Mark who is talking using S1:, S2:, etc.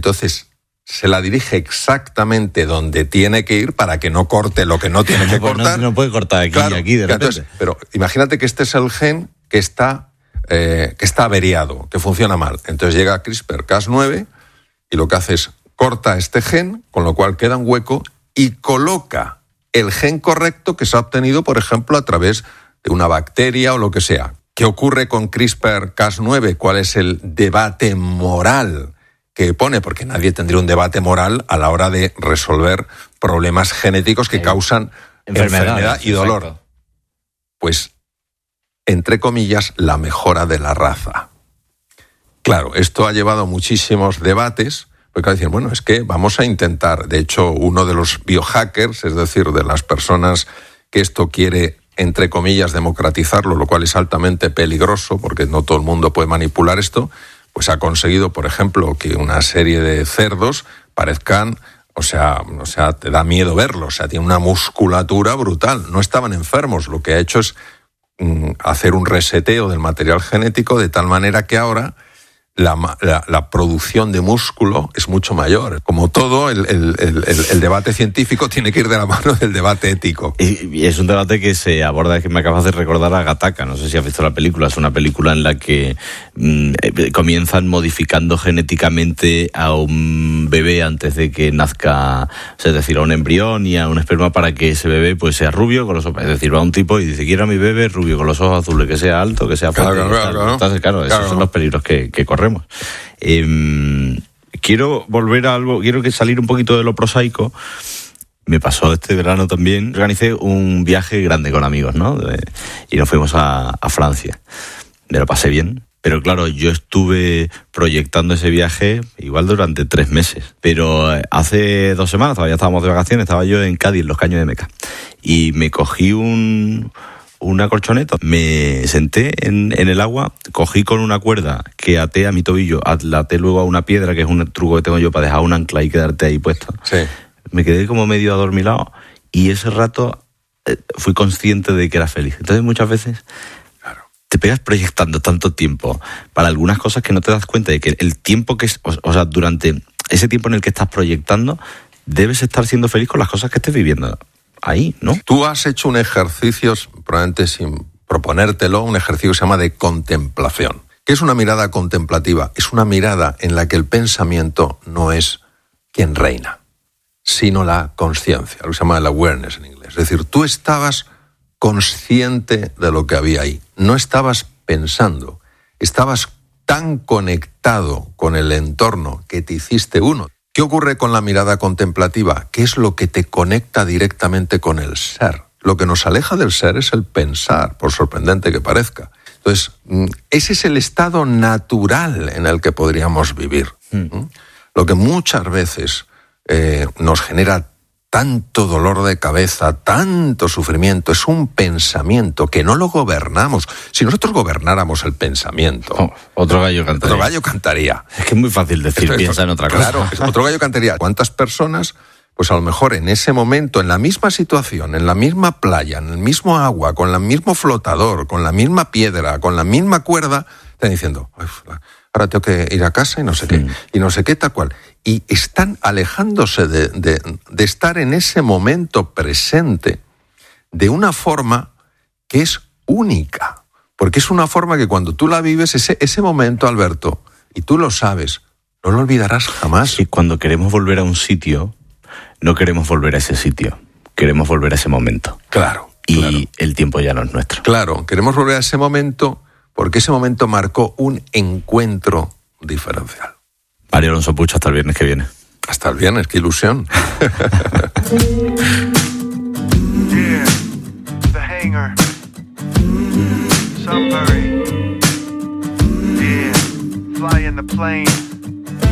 S1: Entonces, se la dirige exactamente donde tiene que ir para que no corte lo que no tiene que cortar.
S2: No puede cortar aquí y aquí de repente.
S1: Entonces, pero imagínate que este es el gen que está averiado, que funciona mal. Entonces llega CRISPR-Cas9 y lo que hace es corta este gen, con lo cual queda un hueco y coloca el gen correcto que se ha obtenido, por ejemplo, a través de una bacteria o lo que sea. ¿Qué ocurre con CRISPR-Cas9? ¿Cuál es el debate moral que pone? Porque nadie tendría un debate moral a la hora de resolver problemas genéticos que causan enfermedad y dolor.
S2: Exacto.
S1: Pues, entre comillas, la mejora de la raza. Claro, esto ha llevado muchísimos debates, porque dicen, bueno, es que vamos a intentar. De hecho, uno de los biohackers, es decir, de las personas que esto quiere, entre comillas, democratizarlo, lo cual es altamente peligroso, porque no todo el mundo puede manipular esto, pues ha conseguido, por ejemplo, que una serie de cerdos parezcan, o sea, te da miedo verlos, o sea, tiene una musculatura brutal. No estaban enfermos, lo que ha hecho es hacer un reseteo del material genético de tal manera que ahora la producción de músculo es mucho mayor. Como todo, el debate científico tiene que ir de la mano del debate ético.
S2: Y es un debate que se aborda, que me acabas de recordar a Gattaca. No sé si has visto la película. Es una película en la que comienzan modificando genéticamente a un bebé antes de que nazca, es decir, a un embrión y a un esperma, para que ese bebé pues sea rubio con los ojos. Es decir, va un tipo y dice, quiero a mi bebé rubio con los ojos azules, que sea alto, que sea fuerte.
S1: Claro.
S2: Entonces, claro, esos son los peligros que corremos. Quiero volver a algo, quiero salir un poquito de lo prosaico. Me pasó este verano también, organicé un viaje grande con amigos, ¿no? Y nos fuimos a Francia. Me lo pasé bien, pero claro, yo estuve proyectando ese viaje igual durante 3 meses. Pero hace 2 semanas, todavía estábamos de vacaciones, estaba yo en Cádiz, en los Caños de Meca, y me cogí una colchoneta, me senté en el agua, cogí con una cuerda que até a mi tobillo, la até luego a una piedra, que es un truco que tengo yo para dejar un ancla y quedarte ahí puesto.
S1: Sí.
S2: Me quedé como medio adormilado y ese rato fui consciente de que era feliz. Entonces muchas veces te pegas proyectando tanto tiempo para algunas cosas que no te das cuenta de que el tiempo que es, o sea, durante ese tiempo en el que estás proyectando, debes estar siendo feliz con las cosas que estés viviendo ahí, ¿no?
S1: Tú has hecho un ejercicio, probablemente sin proponértelo, un ejercicio que se llama de contemplación. ¿Qué es una mirada contemplativa? Es una mirada en la que el pensamiento no es quien reina, sino la conciencia, lo que se llama el awareness en inglés. Es decir, tú estabas consciente de lo que había ahí, no estabas pensando, estabas tan conectado con el entorno que te hiciste uno. ¿Qué ocurre con la mirada contemplativa? ¿Qué es lo que te conecta directamente con el ser? Lo que nos aleja del ser es el pensar, por sorprendente que parezca. Entonces, ese es el estado natural en el que podríamos vivir. Lo que muchas veces nos genera tanto dolor de cabeza, tanto sufrimiento, es un pensamiento que no lo gobernamos. Si nosotros gobernáramos el pensamiento...
S2: Otro gallo cantaría.
S1: Otro gallo cantaría.
S2: Es que es muy fácil decir, piensa en otra cosa.
S1: Claro, otro gallo cantaría. ¿Cuántas personas, pues a lo mejor en ese momento, en la misma situación, en la misma playa, en el mismo agua, con el mismo flotador, con la misma piedra, con la misma cuerda, están diciendo, ahora tengo que ir a casa y no sé qué, y no sé qué, tal cual. Y están alejándose de estar en ese momento presente de una forma que es única. Porque es una forma que cuando tú la vives, ese momento, Alberto, y tú lo sabes, no lo olvidarás jamás.
S2: Y cuando queremos volver a un sitio, no queremos volver a ese sitio, queremos volver a ese momento.
S1: Claro.
S2: Y el tiempo ya no es nuestro.
S1: Claro, queremos volver a ese momento porque ese momento marcó un encuentro diferencial.
S2: Mario Alonso Puig, hasta el viernes que viene.
S1: Hasta el viernes, qué ilusión.
S3: Yeah, the hangar. Sunbury. Yeah, fly in the plane.